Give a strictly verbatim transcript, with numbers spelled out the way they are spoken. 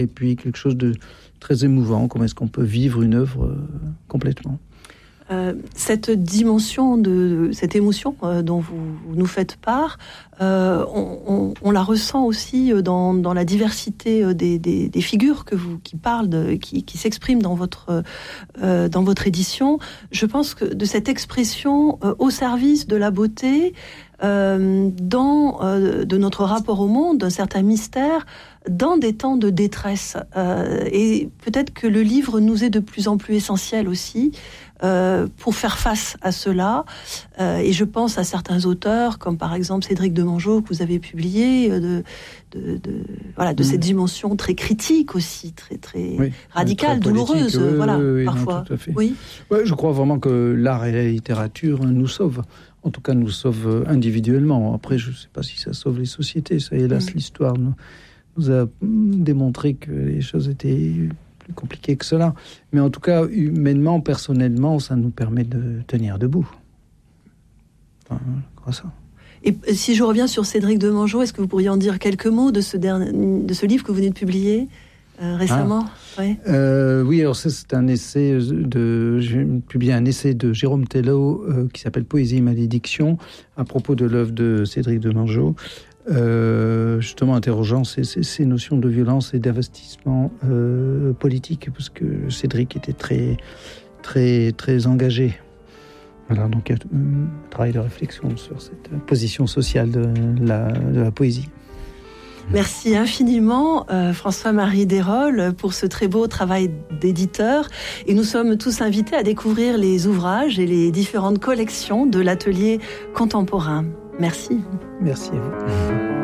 Et puis quelque chose de très émouvant, comment est-ce qu'on peut vivre une œuvre euh, complètement. Euh, cette dimension, de cette émotion euh, dont vous, vous nous faites part, euh, on, on, on la ressent aussi dans, dans la diversité des, des, des figures que vous, qui parlent, de, qui, qui s'expriment dans votre, euh, dans votre édition. Je pense que de cette expression euh, au service de la beauté, euh, dans euh, de notre rapport au monde, d'un certain mystère, dans des temps de détresse. Euh, et peut-être que le livre nous est de plus en plus essentiel aussi, Euh, pour faire face à cela. Euh, et je pense à certains auteurs, comme par exemple Cédric Demangeot, que vous avez publié, euh, de, de, de, voilà, de mmh. cette dimension très critique aussi, très, très oui, radicale, très douloureuse, oui, voilà, oui, oui, parfois. Non, tout à fait. Oui. Ouais, je crois vraiment que l'art et la littérature nous sauvent. En tout cas, nous sauvent individuellement. Après, je ne sais pas si ça sauve les sociétés. Ça, hélas, mmh. l'histoire nous, nous a démontré que les choses étaient plus compliqué que cela. Mais en tout cas, humainement, personnellement, ça nous permet de tenir debout. Enfin, je crois ça. Et si je reviens sur Cédric Demangeot, est-ce que vous pourriez en dire quelques mots de ce, dernier, de ce livre que vous venez de publier euh, récemment? ah. oui. Euh, oui, alors ça, c'est un essai de... J'ai publié un essai de Jérôme Tello euh, qui s'appelle Poésie et malédiction à propos de l'œuvre de Cédric Demangeot. Euh, justement interrogeant ces, ces, ces notions de violence et d'investissement euh, politique, parce que Cédric était très, très, très engagé. Voilà, donc il y a un travail de réflexion sur cette position sociale de la, de la poésie. Merci infiniment euh, François-Marie Desrolles pour ce très beau travail d'éditeur, et nous sommes tous invités à découvrir les ouvrages et les différentes collections de l'atelier contemporain. Merci. Merci à vous.